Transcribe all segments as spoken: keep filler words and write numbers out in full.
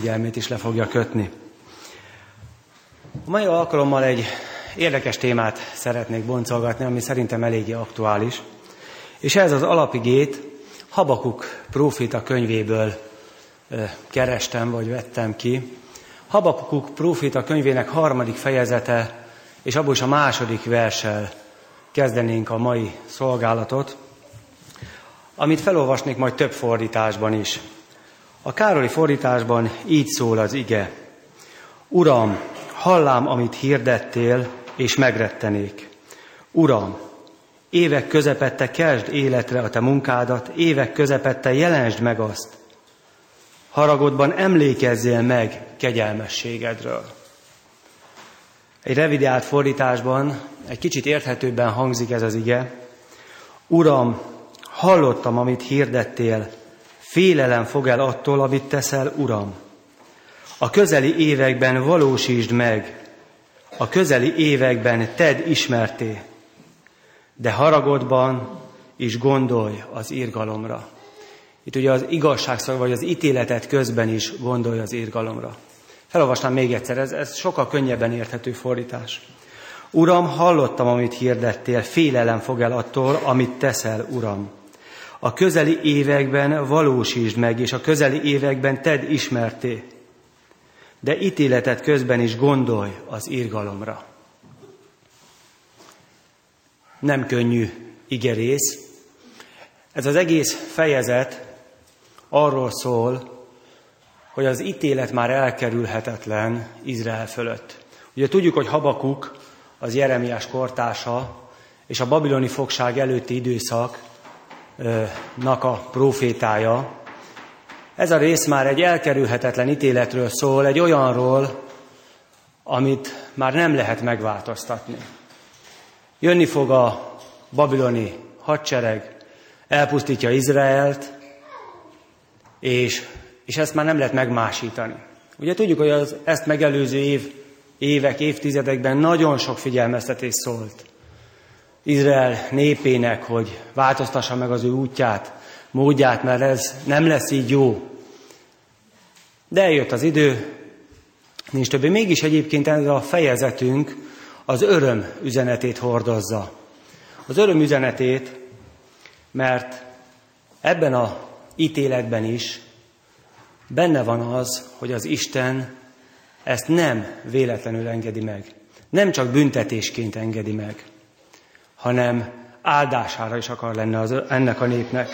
figyelmét is le fogja kötni. A mai alkalommal egy érdekes témát szeretnék boncolgatni, ami szerintem eléggé aktuális, és ez az alapigét Habakuk próféta könyvéből kerestem, vagy vettem ki. Habakuk próféta könyvének harmadik fejezete, és abból is a második verssel kezdenénk a mai szolgálatot, amit felolvasnék majd több fordításban is. A Károli fordításban így szól az ige: Uram, hallám, amit hirdettél, és megrettenék. Uram, évek közepette kezd életre a te munkádat, évek közepette jelensd meg azt. Haragodban emlékezzél meg kegyelmességedről. Egy revideált fordításban egy kicsit érthetőbben hangzik ez az ige. Uram, hallottam, amit hirdettél, félelem fog el attól, amit teszel, Uram. A közeli években valósítsd meg, a közeli években tedd ismerté, de haragodban is gondolj az irgalomra. Itt ugye az igazságszag, vagy az ítéletet közben is gondolj az irgalomra. Felolvasnám még egyszer, ez, ez sokkal könnyebben érthető fordítás. Uram, hallottam, amit hirdettél, félelem fog el attól, amit teszel, Uram. A közeli években valósítsd meg, és a közeli években tedd ismerté, de ítéletet közben is gondolj az irgalomra. Nem könnyű igerész. Ez az egész fejezet arról szól, hogy az ítélet már elkerülhetetlen Izrael fölött. Ugye tudjuk, hogy Habakuk az Jeremiás kortársa, és a babiloni fogság előtti időszaknak a prófétája. Ez a rész már egy elkerülhetetlen ítéletről szól, egy olyanról, amit már nem lehet megváltoztatni. Jönni fog a babiloni hadsereg, elpusztítja Izraelt, és, és ezt már nem lehet megmásítani. Ugye tudjuk, hogy az ezt megelőző év, évek, évtizedekben nagyon sok figyelmeztetés szólt Izrael népének, hogy változtassa meg az ő útját, módját, mert ez nem lesz így jó. De eljött az idő, nincs többé. Mégis egyébként ez a fejezetünk az öröm üzenetét hordozza. Az öröm üzenetét, mert ebben az ítéletben is benne van az, hogy az Isten ezt nem véletlenül engedi meg. Nem csak büntetésként engedi meg, hanem áldására is akar lenni az, ennek a népnek.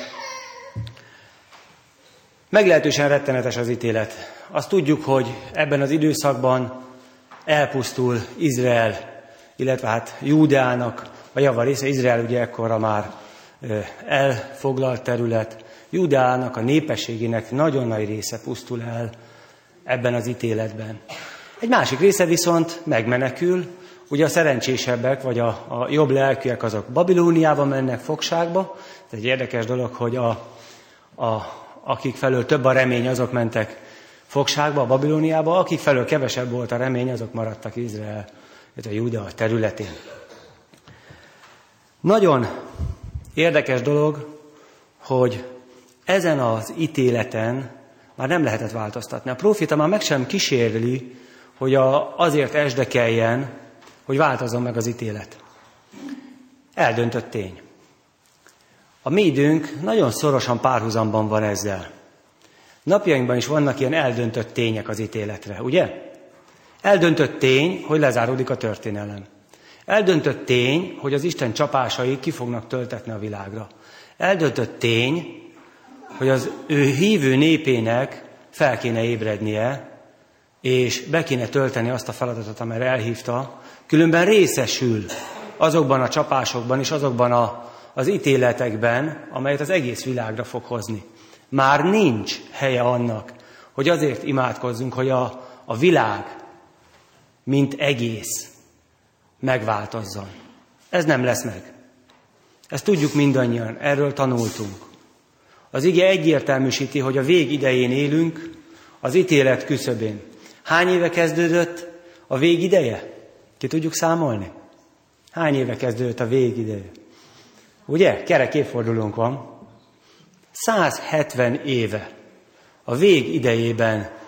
Meglehetősen rettenetes az ítélet. Azt tudjuk, hogy ebben az időszakban elpusztul Izrael, illetve hát Júdeának a java része. Izrael ugye ekkora már elfoglalt terület. Júdeának, a népességének nagyon nagy része pusztul el ebben az ítéletben. Egy másik része viszont megmenekül. Ugye a szerencsésebbek, vagy a, a jobb lelkűek, azok Babilóniába mennek fogságba. Ez egy érdekes dolog, hogy a, a, akik felől több a remény, azok mentek fogságba, a Babilóniába, akik felől kevesebb volt a remény, azok maradtak Izrael, illetve Júdea területén. Nagyon érdekes dolog, hogy ezen az ítéleten már nem lehetett változtatni. A próféta már meg sem kísérli, hogy a, azért esdekeljen, hogy változzon meg az ítélet. Eldöntött tény. A mi időnk nagyon szorosan párhuzamban van ezzel. Napjainkban is vannak ilyen eldöntött tények az ítéletre, ugye? Eldöntött tény, hogy lezáródik a történelem. Eldöntött tény, hogy az Isten csapásai ki fognak töltetni a világra. Eldöntött tény, hogy az ő hívő népének fel kéne ébrednie, és be kéne tölteni azt a feladatot, amire elhívta, különben részesül azokban a csapásokban és azokban a, az ítéletekben, amelyet az egész világra fog hozni. Már nincs helye annak, hogy azért imádkozzunk, hogy a, a világ, mint egész megváltozzon. Ez nem lesz meg. Ezt tudjuk mindannyian, erről tanultunk. Az ige egyértelműsíti, hogy a vég idején élünk, az ítélet küszöbén. Hány éve kezdődött a vég ideje? Ki tudjuk számolni? Hány éve kezdődött a vég ideje? Ugye? Kerek évfordulónk van. száz hetven éve a vég idejében